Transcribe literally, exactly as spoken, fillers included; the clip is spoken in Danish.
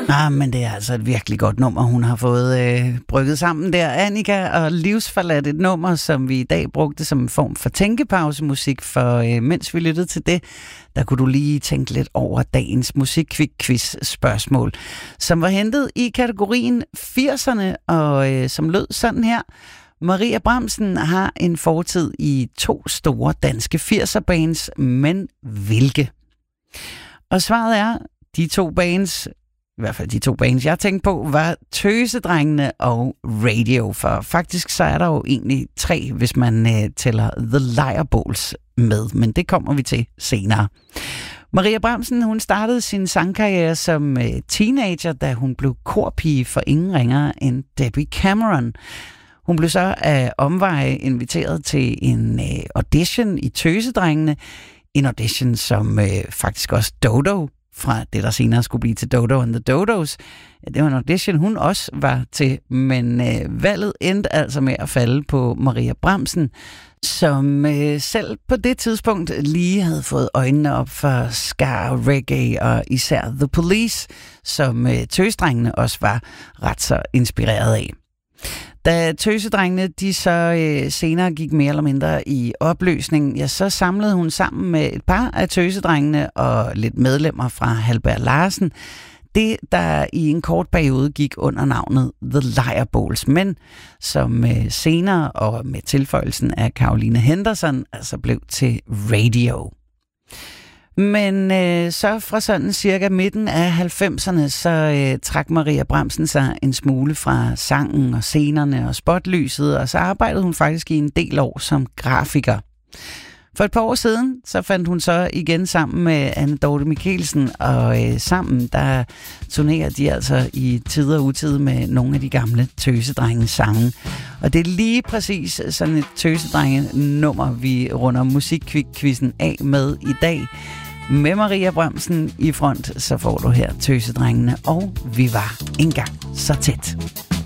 Ah, men det er altså et virkelig godt nummer, hun har fået øh, brygget sammen der. Annika og Livsforladt, et nummer, som vi i dag brugte som en form for tænkepausemusik, for øh, mens vi lyttede til det, der kunne du lige tænke lidt over dagens musikquiz-spørgsmål, som var hentet i kategorien firserne, og øh, som lød sådan her. Maria Bramsen har en fortid i to store danske firser-bands, men hvilke? Og svaret er, de to bands, i hvert fald de to bands, jeg tænkte på, var Tøsedrengene og Radio. For faktisk så er der jo egentlig tre, hvis man øh, tæller The Lireballs med, men det kommer vi til senere. Maria Bramsen, hun startede sin sangkarriere som øh, teenager, da hun blev korpige for ingen ringere end Debbie Cameron. Hun blev så af omveje inviteret til en øh, audition i Tøsedrengene. En audition, som øh, faktisk også Dodo, fra det, der senere skulle blive til Dodo and the Dodos. Det var en audition, hun også var til, men øh, valget endte altså med at falde på Maria Bramsen, som øh, selv på det tidspunkt lige havde fået øjnene op for ska, reggae og især The Police, som øh, Tøsedrengene også var ret så inspireret af. Da Tøsedrengene de så øh, senere gik mere eller mindre i opløsning, ja, så samlede hun sammen med et par af Tøsedrengene og lidt medlemmer fra Halberg Larsen, det der i en kort periode gik under navnet The Lireballs, men som øh, senere og med tilføjelsen af Caroline Henderson altså blev til Radio. Men øh, så fra sådan cirka midten af halvfemserne, så øh, trak Maria Bramsen sig en smule fra sangen og scenerne og spotlyset, og så arbejdede hun faktisk i en del år som grafiker. For et par år siden, så fandt hun så igen sammen med Anne Dorthe Michelsen, og øh, sammen der turnerer de altså i tid og utid med nogle af de gamle Tøsedrenges sange. Og det er lige præcis sådan et Tøsedrenge-nummer, vi runder musikquizzen af med i dag. Med Maria Bramsen i front, så får du her Tøsedrengene, og vi var engang så tæt.